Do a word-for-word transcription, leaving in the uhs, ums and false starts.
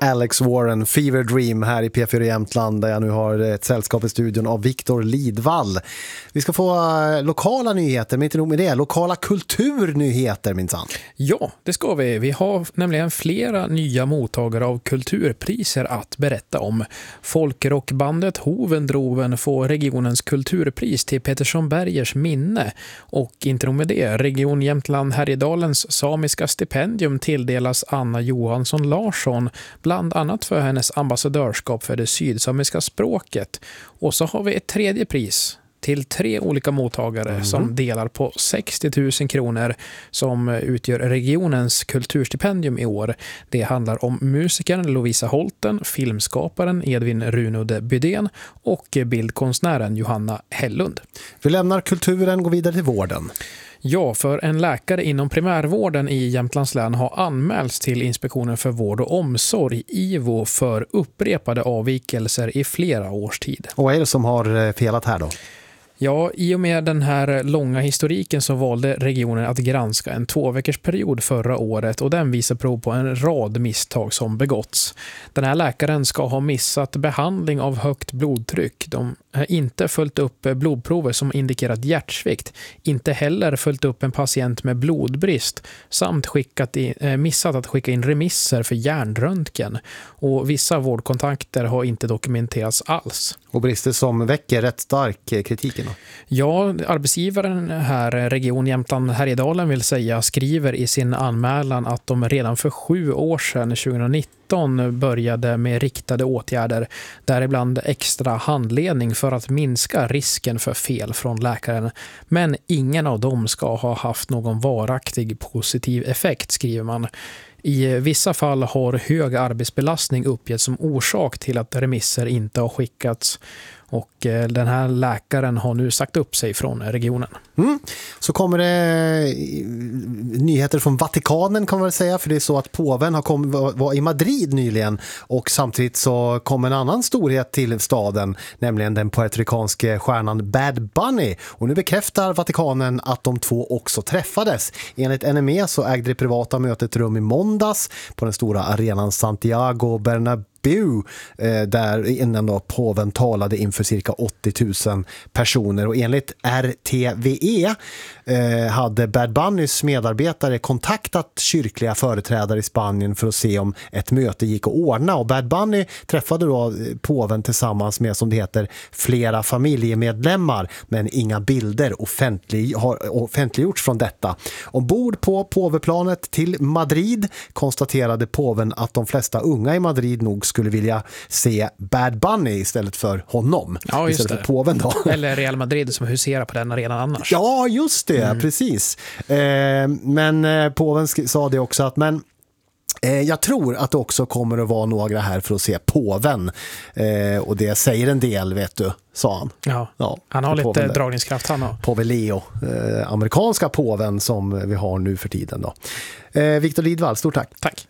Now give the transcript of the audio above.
Alex Warren, Fever Dream här i P fyra Jämtland, där jag nu har ett sällskap i studion av Viktor Lidvall. Vi ska få lokala nyheter, men inte nog med det, lokala kulturnyheter minsann. Ja, det ska vi. Vi har nämligen flera nya mottagare av kulturpriser att berätta om. Folkrockbandet Hovendroven får regionens kulturpris till Pettersson Bergers minne. Och inte nog med det, Region Jämtland Härjedalens samiska stipendium tilldelas Anna Johansson Larsson, bland annat för hennes ambassadörskap för det sydsamiska språket. Och så har vi ett tredje pris till tre olika mottagare mm. som delar på sextio tusen kronor som utgör regionens kulturstipendium i år. Det handlar om musikern Lovisa Holten, filmskaparen Edvin Runudde Bydén och bildkonstnären Johanna Hellund. Vi lämnar kulturen och går vidare till vården. Ja, för en läkare inom primärvården i Jämtlands län har anmälts till Inspektionen för vård och omsorg, I V O, för upprepade avvikelser i flera års tid. Och vad är det som har felat här då? Ja, i och med den här långa historiken så valde regionen att granska en två veckors period förra året, och den visar prov på en rad misstag som begåtts. Den här läkaren ska ha missat behandling av högt blodtryck. De har inte följt upp blodprover som indikerat hjärtsvikt, inte heller följt upp en patient med blodbrist, samt skickat in, eh, missat att skicka in remisser för hjärnröntgen. Och vissa vårdkontakter har inte dokumenterats alls. Och brister som väcker rätt stark kritik. Ja, arbetsgivaren här, Region Jämtland Härjedalen vill säga, skriver i sin anmälan att de redan för sju år sedan, tjugonitton, började med riktade åtgärder, däribland extra handledning för att minska risken för fel från läkaren. Men ingen av dem ska ha haft någon varaktig positiv effekt, skriver man. I vissa fall har hög arbetsbelastning uppgetts som orsak till att remisser inte har skickats. Och den här läkaren har nu sagt upp sig från regionen. Mm. Så kommer det nyheter från Vatikanen, kan man väl säga, för det är så att påven har kommit, var i Madrid nyligen, och samtidigt så kom en annan storhet till staden, nämligen den puertoricanske stjärnan Bad Bunny, och nu bekräftar Vatikanen att de två också träffades. Enligt N M E så ägde det privata mötet rum i måndags på den stora arenan Santiago Bernabéu, där innan då påven talade inför cirka åttio tusen personer, och enligt R T V E eh, hade Bad Bunnys medarbetare kontaktat kyrkliga företrädare i Spanien för att se om ett möte gick att ordna, och Bad Bunny träffade då påven tillsammans med, som det heter, flera familjemedlemmar, men inga bilder offentlig, har offentliggjorts från detta. Ombord på påveplanet till Madrid konstaterade påven att de flesta unga i Madrid nog skulle vilja se Bad Bunny istället för honom. Ja, just istället för påven då. Eller Real Madrid som huserar på den arenan annars. Ja, just det, mm. precis. Eh, men eh, påven sk- sa det också att men eh, jag tror att det också kommer att vara några här för att se påven. Eh, och det säger en del, vet du, sa han. Ja, ja han har lite påven, dragningskraft han har. Påve Leo, eh, amerikanska påven som vi har nu för tiden då. Eh, Viktor Lidvall, stort tack. Tack.